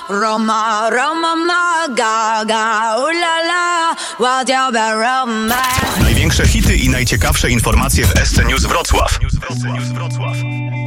Roma, Roma, ma, ga, ga, ulala, whatever, Roma. Największe hity i najciekawsze informacje w SC News Wrocław.